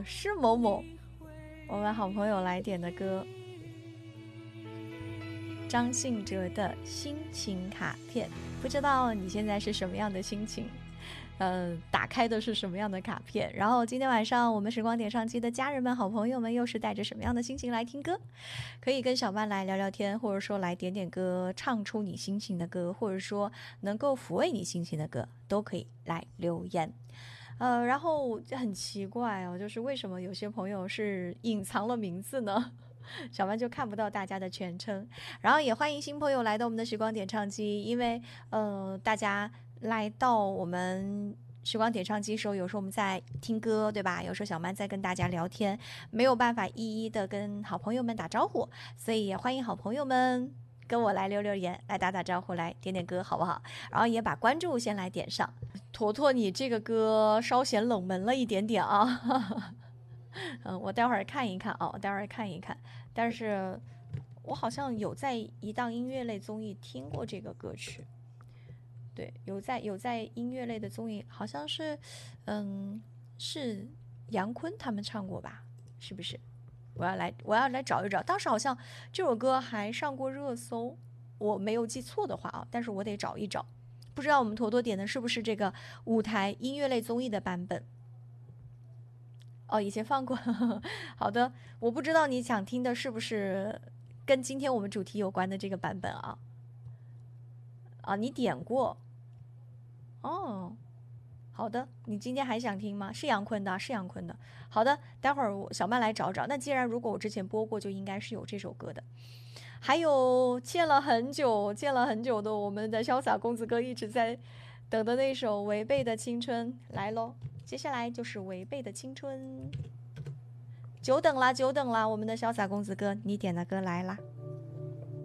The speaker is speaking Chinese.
是某某，我们好朋友来点的歌，张信哲的心情卡片。不知道你现在是什么样的心情？打开的是什么样的卡片？然后今天晚上我们时光点唱机的家人们、好朋友们又是带着什么样的心情来听歌？可以跟小曼来聊聊天，或者说来点点歌，唱出你心情的歌，或者说能够抚慰你心情的歌，都可以来留言。然后很奇怪哦，就是为什么有些朋友是隐藏了名字呢？小曼就看不到大家的全称。然后也欢迎新朋友来到我们的时光点唱机，因为大家来到我们时光点唱机的时候，有时候我们在听歌，对吧？有时候小曼在跟大家聊天，没有办法一一的跟好朋友们打招呼，所以也欢迎好朋友们跟我来留言，来打招呼，来点点歌，好不好？然后也把关注先来点上。坨坨，你这个歌稍显冷门了一点点啊。我待会儿看一看啊，我待会儿看一看。但是我好像有在一档音乐类综艺听过这个歌曲，对，有在音乐类的综艺，好像是，是杨坤他们唱过吧？是不是？我要来找一找，当时好像这首歌还上过热搜，我没有记错的话啊，但是我得找一找。不知道我们坨坨点的是不是这个舞台音乐类综艺的版本？哦，以前放过。好的，我不知道你想听的是不是跟今天我们主题有关的这个版本啊？啊，你点过哦。好的，你今天还想听吗？是杨坤的，是杨坤的。好的，待会儿小曼来找找。那既然如果我之前播过，就应该是有这首歌的。还有欠了很久、欠了很久的我们的潇洒公子哥一直在等的那首《违背的青春》来喽。接下来就是《违背的青春》，久等啦，久等啦，我们的潇洒公子哥，你点的歌来啦。